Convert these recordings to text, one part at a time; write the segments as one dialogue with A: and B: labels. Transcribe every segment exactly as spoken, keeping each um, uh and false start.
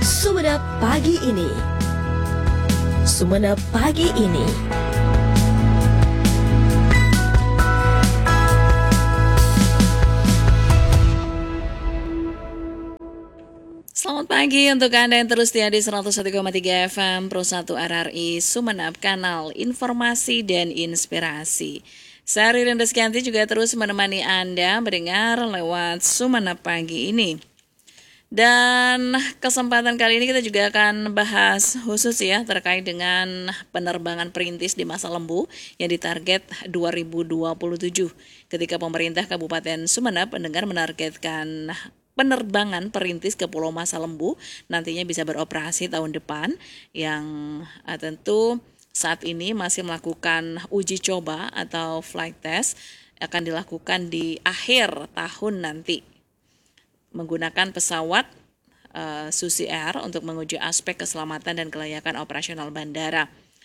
A: Sumenep pagi ini. Sumenep pagi ini.
B: Selamat pagi untuk Anda yang terus setia di seratus satu koma tiga F M Pro satu R R I Sumenep, kanal informasi dan inspirasi. Saya Ririn Rizkyanti juga terus menemani Anda mendengar lewat Sumenep pagi ini. Dan kesempatan kali ini kita juga akan bahas khusus ya terkait dengan penerbangan perintis di masa lembu yang ditarget dua ribu dua puluh tujuh. Ketika pemerintah Kabupaten Sumenep mendengar menargetkan penerbangan perintis ke Pulau Masa Lembu nantinya bisa beroperasi tahun depan, yang uh, tentu saat ini masih melakukan uji coba atau flight test akan dilakukan di akhir tahun nanti menggunakan pesawat uh, Susi Air untuk menguji aspek keselamatan dan kelayakan operasional bandara.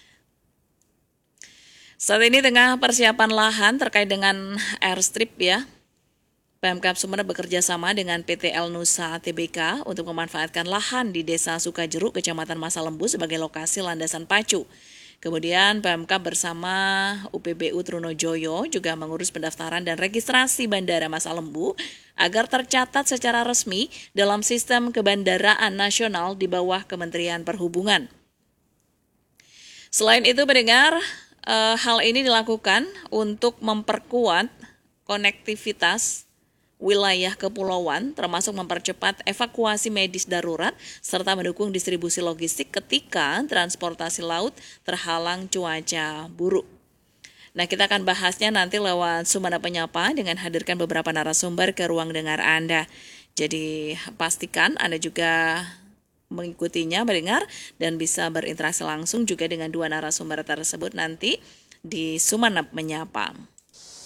B: Saat ini tengah persiapan lahan terkait dengan airstrip ya. Pemkab Sumenep bekerja sama dengan P T L Nusa T B K untuk memanfaatkan lahan di Desa Sukajeruk, Kecamatan Masa Lembu sebagai lokasi landasan pacu. Kemudian Pemkab bersama U P B U Trunojoyo juga mengurus pendaftaran dan registrasi Bandara Masa Lembu agar tercatat secara resmi dalam sistem kebandaraan nasional di bawah Kementerian Perhubungan. Selain itu mendengar eh, hal ini dilakukan untuk memperkuat konektivitas wilayah kepulauan, termasuk mempercepat evakuasi medis darurat, serta mendukung distribusi logistik ketika transportasi laut terhalang cuaca buruk. Nah, kita akan bahasnya nanti lewat Sumenep Menyapa dengan hadirkan beberapa narasumber ke ruang dengar Anda. Jadi, pastikan Anda juga mengikutinya, mendengar, dan bisa berinteraksi langsung juga dengan dua narasumber tersebut nanti di Sumenep Menyapa.